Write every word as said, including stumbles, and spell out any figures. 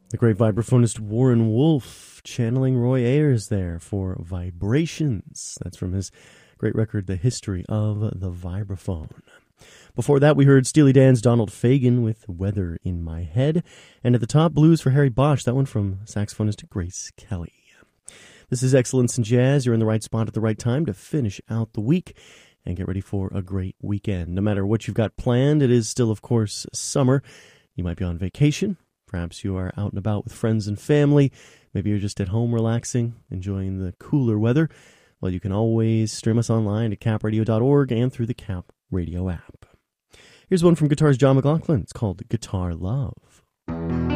The great vibraphonist Warren Wolf channeling Roy Ayers there for Vibrations. That's from his great record, The History of the Vibraphone. Before that, we heard Steely Dan's Donald Fagen with Weather in My Head. And at the top, Blues for Harry Bosch, that one from saxophonist Grace Kelly. This is Excellence in Jazz. You're in the right spot at the right time to finish out the week and get ready for a great weekend. No matter what you've got planned, it is still, of course, summer. You might be on vacation. Perhaps you are out and about with friends and family. Maybe you're just at home relaxing, enjoying the cooler weather. Well, you can always stream us online at cap radio dot org and through the Cap Radio app. Here's one from Guitar's John McLaughlin. It's called Guitar Love.